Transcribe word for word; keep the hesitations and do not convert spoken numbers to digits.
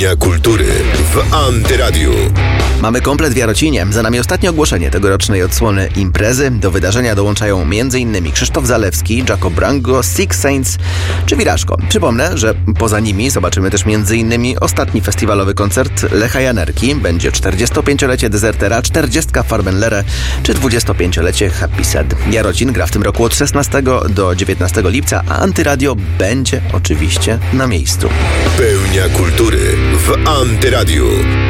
Pełnia kultury w Antyradiu. Mamy komplet w Jarocinie. Za nami ostatnie ogłoszenie tegorocznej odsłony imprezy. Do wydarzenia dołączają m.in. Krzysztof Zalewski, Jacob Brango, Six Saints czy Wirażko. Przypomnę, że poza nimi zobaczymy też m.in. ostatni festiwalowy koncert Lecha Janerki. Będzie czterdziestopięciolecie Dezertera, czterdziestka Farbenlere czy dwudziestopięciolecie Happy Sad. Jarocin gra w tym roku od szesnastego do dziewiętnastego lipca, a Antyradio będzie oczywiście na miejscu. Pełnia kultury w Antyradiu.